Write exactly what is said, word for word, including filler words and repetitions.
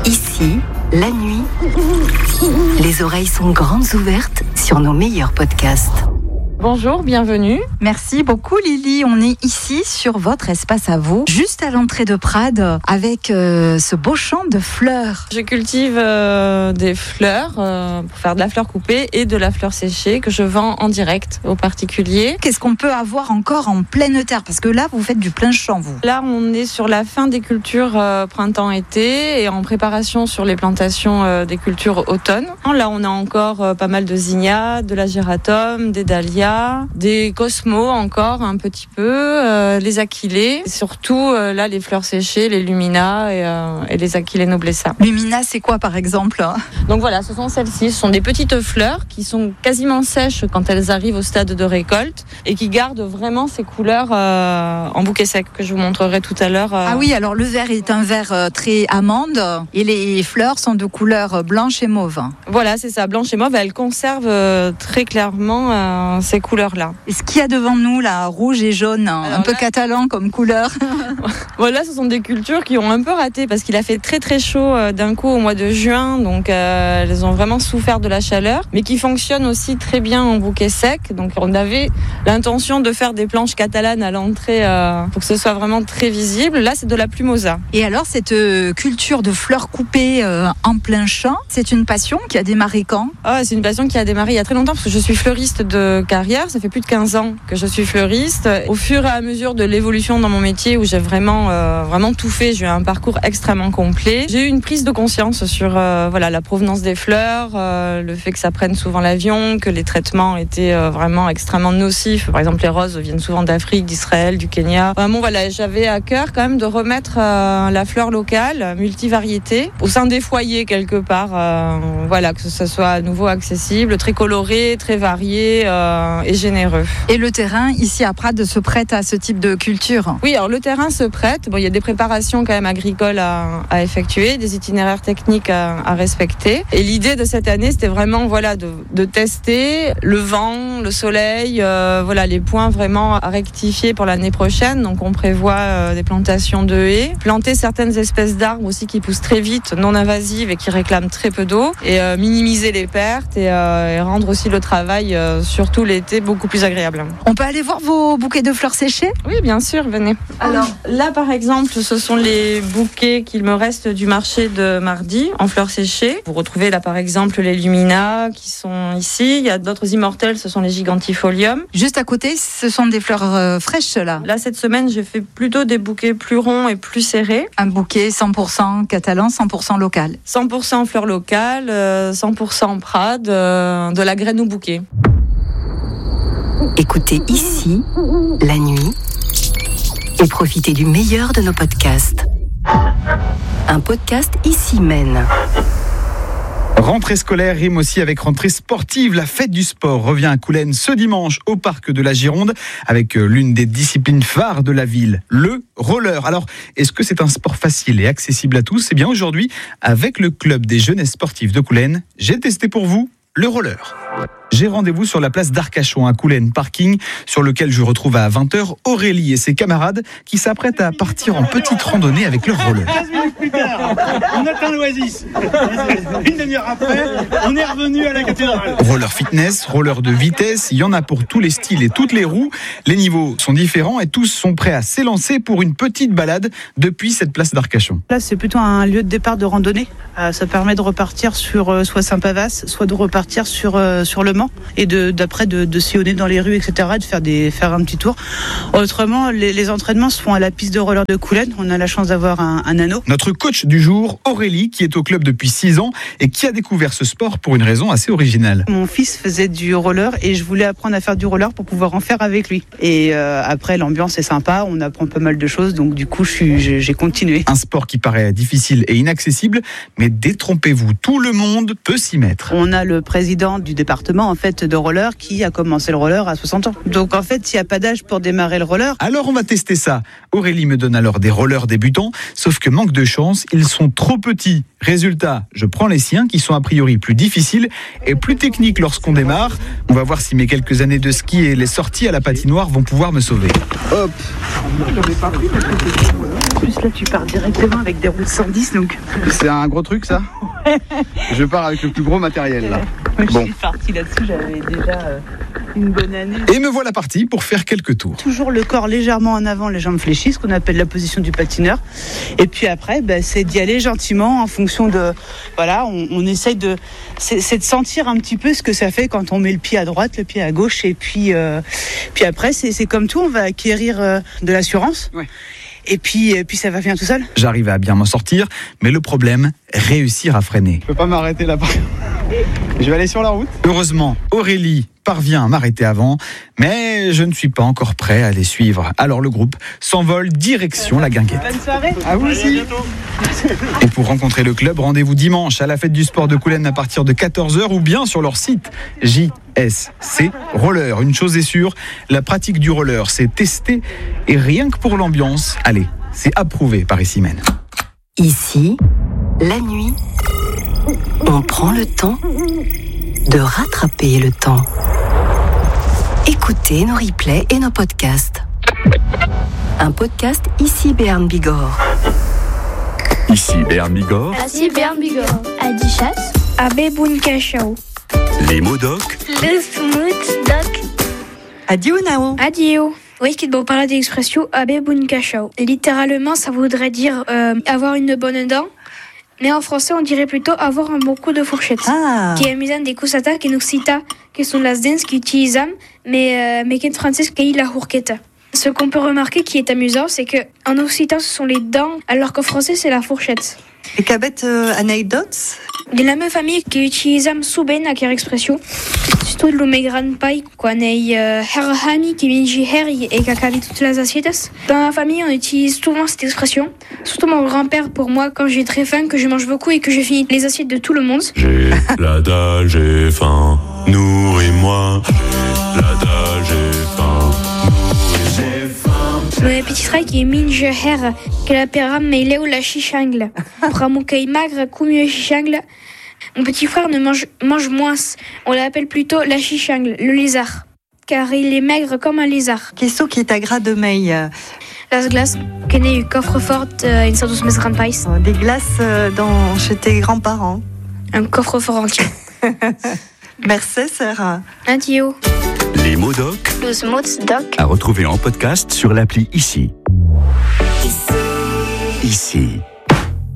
Ici, la nuit, les oreilles sont grandes ouvertes sur nos meilleurs podcasts. Bonjour, bienvenue. Merci beaucoup Lily, on est ici sur votre espace à vous, juste à l'entrée de Prades, avec euh, ce beau champ de fleurs. Je cultive euh, des fleurs euh, pour faire de la fleur coupée et de la fleur séchée que je vends en direct aux particuliers. Qu'est-ce qu'on peut avoir encore en pleine terre? Parce que là, vous faites du plein champ, vous. Là, on est sur la fin des cultures euh, printemps-été et en préparation sur les plantations euh, des cultures automne. Là, on a encore euh, pas mal de zinnias, de l'agératome, des dahlias, des cosmos encore un petit peu, euh, les achillées, et surtout euh, là les fleurs séchées, les luminas et, euh, et les achillées noblessa. Lumina, c'est quoi par exemple? Donc voilà, ce sont celles-ci, ce sont des petites fleurs qui sont quasiment sèches quand elles arrivent au stade de récolte et qui gardent vraiment ces couleurs euh, en bouquet sec que je vous montrerai tout à l'heure. Euh. Ah oui, alors le vert est un vert euh, très amande et les fleurs sont de couleur blanche et mauve. Voilà, c'est ça, blanche et mauve, elles conservent euh, très clairement euh, ces couleurs-là. Et ce qu'il y a devant nous, là, rouge et jaune, alors un peu là, catalan comme couleur. Voilà, ce sont des cultures qui ont un peu raté parce qu'il a fait très très chaud euh, d'un coup au mois de juin, donc euh, elles ont vraiment souffert de la chaleur, mais qui fonctionnent aussi très bien en bouquet sec. Donc on avait l'intention de faire des planches catalanes à l'entrée euh, pour que ce soit vraiment très visible. Là, c'est de la plumosa. Et alors, cette euh, culture de fleurs coupées euh, en plein champ, c'est une passion qui a démarré quand? Ah, c'est une passion qui a démarré il y a très longtemps parce que je suis fleuriste de carrière. Ça fait plus de quinze ans que je suis fleuriste. Au fur et à mesure de l'évolution dans mon métier où j'ai vraiment, euh, vraiment tout fait, j'ai eu un parcours extrêmement complet. J'ai eu une prise de conscience sur euh, voilà, la provenance des fleurs, euh, le fait que ça prenne souvent l'avion, que les traitements étaient euh, vraiment extrêmement nocifs. Par exemple, les roses viennent souvent d'Afrique, d'Israël, du Kenya. Vraiment, voilà, j'avais à cœur quand même de remettre euh, la fleur locale, multivariété, au sein des foyers quelque part. Euh, voilà, que ce soit à nouveau accessible, très coloré, très varié. Euh, et généreux. Et le terrain, ici à Prades, se prête à ce type de culture? Oui, alors le terrain se prête. Bon, il y a des préparations quand même agricoles à, à effectuer, des itinéraires techniques à, à respecter. Et l'idée de cette année, c'était vraiment voilà, de, de tester le vent, le soleil, euh, voilà, les points vraiment à rectifier pour l'année prochaine. Donc on prévoit euh, des plantations de haies, planter certaines espèces d'arbres aussi qui poussent très vite, non invasives et qui réclament très peu d'eau, et euh, minimiser les pertes et, euh, et rendre aussi le travail, euh, surtout les beaucoup plus agréable. On peut aller voir vos bouquets de fleurs séchées? Oui, bien sûr, venez. Alors là, par exemple, ce sont les bouquets qu'il me reste du marché de mardi en fleurs séchées. Vous retrouvez là, par exemple, les luminas qui sont ici. Il y a d'autres immortels, ce sont les gigantifoliums. Juste à côté, ce sont des fleurs euh, fraîches, là. Là, cette semaine, j'ai fait plutôt des bouquets plus ronds et plus serrés. Un bouquet cent pour cent catalan, cent pour cent local. cent pour cent fleurs locales, cent pour cent Prades, de la graine au bouquet. Écoutez Ici, la nuit, et profitez du meilleur de nos podcasts. Un podcast Ici mène. Rentrée scolaire rime aussi avec rentrée sportive. La fête du sport revient à Coulennes ce dimanche au parc de la Gironde avec l'une des disciplines phares de la ville, le roller. Alors, est-ce que c'est un sport facile et accessible à tous? Eh bien, aujourd'hui, avec le club des jeunesses sportives de Coulennes, j'ai testé pour vous le roller. J'ai rendez-vous sur la place d'Arcachon à Coulennes Parking, sur lequel je retrouve à vingt heures Aurélie et ses camarades qui s'apprêtent à partir en petite randonnée avec leur roller. quinze minutes plus tard, on atteint l'Oasis. Une demi-heure après, on est revenu à la cathédrale. Roller fitness, roller de vitesse, il y en a pour tous les styles et toutes les roues. Les niveaux sont différents et tous sont prêts à s'élancer pour une petite balade depuis cette place d'Arcachon. Là, c'est plutôt un lieu de départ de randonnée. Euh, ça permet de repartir sur euh, soit Saint-Pavas, soit de repartir sur, euh, sur le Mans et de, d'après de, de sillonner dans les rues, et cetera, et de faire, des, faire un petit tour. Autrement, les, les entraînements se font à la piste de roller de Coulennes. On a la chance d'avoir un, un anneau. Notre coach du jour, Aurélie, qui est au club depuis six ans et qui a découvert ce sport pour une raison assez originale. Mon fils faisait du roller et je voulais apprendre à faire du roller pour pouvoir en faire avec lui. Et euh, après, l'ambiance est sympa, on apprend pas mal de choses, donc du coup, je suis, j'ai, j'ai continué. Un sport qui paraît difficile et inaccessible, mais détrompez-vous, tout le monde peut s'y mettre. On a le président du département département en fait de roller qui a commencé le roller à soixante ans. Donc en fait, il n'y a pas d'âge pour démarrer le roller. Alors on va tester ça. Aurélie me donne alors des rollers débutants, sauf que manque de chance, ils sont trop petits. Résultat, je prends les siens qui sont a priori plus difficiles et plus techniques lorsqu'on démarre. On va voir si mes quelques années de ski et les sorties à la patinoire vont pouvoir me sauver. Hop. En plus là, tu pars directement avec des roues cent dix, donc. C'est un gros truc ça. Je pars avec le plus gros matériel là. Moi, Bon. je suis partie là-dessus, j'avais déjà euh, une bonne année. Et me voilà parti pour faire quelques tours. Toujours le corps légèrement en avant, les jambes fléchies, ce qu'on appelle la position du patineur. Et puis après, bah, c'est d'y aller gentiment en fonction de... Voilà, on, on essaye de... C'est, c'est de sentir un petit peu ce que ça fait quand on met le pied à droite, le pied à gauche. Et puis, euh, puis après, c'est, c'est comme tout, on va acquérir euh, de l'assurance. Ouais. Et puis, et puis ça va venir tout seul. J'arrive à bien m'en sortir, mais le problème, réussir à freiner. Je peux pas m'arrêter là. Je vais aller sur la route. Heureusement, Aurélie parvient à m'arrêter avant, mais je ne suis pas encore prêt à les suivre. Alors le groupe s'envole direction la Guinguette. Bonne soirée. À vous aussi. Et pour rencontrer le club, rendez-vous dimanche à la fête du sport de Coulennes à partir de quatorze heures ou bien sur leur site J S C Roller. Une chose est sûre, la pratique du roller, c'est testé et rien que pour l'ambiance, allez, c'est approuvé par Issimène. Ici, la nuit, on prend le temps de rattraper le temps. Écoutez nos replays et nos podcasts. Un podcast Ici Béarn Bigorre. Ici Béarn Bigorre, Ici Béarn Bigorre. Adichas. Abe Bunkachao. les mots doc, Le smooth doc. Adieu Nao. Adio. Oui, qui doit parler de l'expression Abe Bunkachao. Littéralement, ça voudrait dire euh, avoir une bonne dent. Mais en français, on dirait plutôt avoir un bon coup de fourchette. Ah. Qui est amusant des cosata qui nous cita, qui sont las dents qui utilisent, mais, euh, mais qui en français, qui est la fourchette. Ce qu'on peut remarquer qui est amusant, c'est que en occitan, ce sont les dents, alors qu'en français, c'est la fourchette. Et qu'avec euh, anecdotes? De la même famille qui utilise souben à quelle expression. Surtout le mes grandpai, quand on est herhami qui minji heri et kakali toutes les assiettes. Dans ma famille, on utilise souvent cette expression. Surtout mon grand-père pour moi quand j'ai très faim, que je mange beaucoup et que je finis les assiettes de tout le monde. j'ai la dalle, j'ai faim, nourris-moi, j'ai la dalle, j'ai faim, nourris-moi. Le petit frère qui est minji her, que la pera mais il est où la chichangle. Pour mon caille magre, combien chichangle. Mon petit frère ne mange, mange moins. On l'appelle plutôt la chichangle, le lézard. Car il est maigre comme un lézard. Qu'est-ce qui est à gras de meille? Las glaces, qui est un coffre-fort, une sorte de mes grandpais. Des glaces euh, dans, chez tes grands-parents. Un coffre-fort entier. Merci Sarah. Adio. Les mots doc, Le smooth doc. à retrouver en podcast sur l'appli Ici. Ici.